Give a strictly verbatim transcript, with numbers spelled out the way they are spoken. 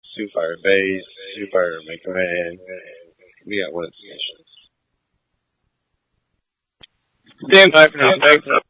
Sioux Fire Base, Sioux Fire Main Command. We got one station. Stand by for now. Thanks.